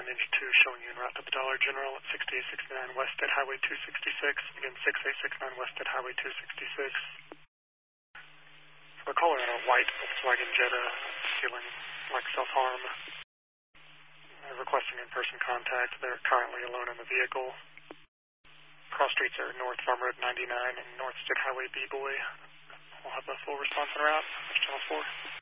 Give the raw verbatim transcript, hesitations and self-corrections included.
signage two showing you en route to the Dollar General at sixty-eight sixty-nine West State Highway two sixty-six. Again, sixty-eight sixty-nine West State Highway two sixty-six. So we're calling on a white Volkswagen Jetta feeling like self-harm. They're requesting in-person contact. They're currently alone in the vehicle. Cross streets are North Farm Road ninety-nine and North State Highway B-Boy. We'll have a full response en route. Channel four.